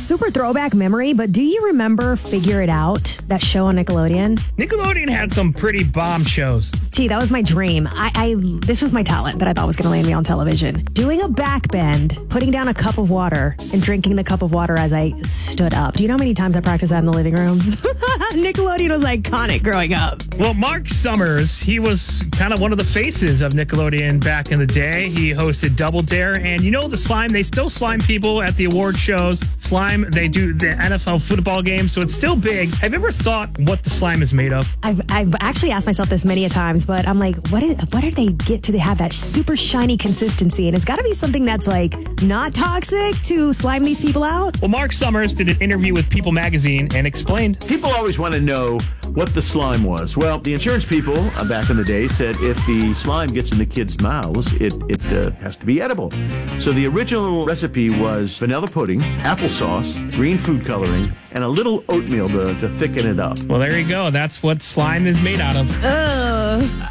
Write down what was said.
super throwback memory, but do you remember Figure It Out, that show on Nickelodeon? Nickelodeon had some pretty bomb shows. That was my dream. This was my talent that I thought was going to land me on television. Doing a back bend, putting down a cup of water, and drinking the cup of water as I stood up. Do you know how many times I practiced that in the living room? Nickelodeon was iconic growing up. Well, Mark Summers, he was kind of one of the faces of Nickelodeon back in the day. He hosted Double Dare, and you know the slime, they still slime people at the award shows. Slime, they do the NFL football games, so it's still big. Have you ever thought what the slime is made of? I've actually asked myself this many a times, but I'm like, what do they get to have that super shiny consistency? And it's got to be something that's like not toxic to slime these people out. Well, Mark Summers did an interview with People magazine and explained. People always want to know what the slime was. Well, the insurance people back in the day said if the slime gets in the kids' mouths, it has to be edible. So the original recipe was vanilla pudding, applesauce, green food coloring, and a little oatmeal to thicken it up. Well, there you go. That's what slime is made out of. Ugh.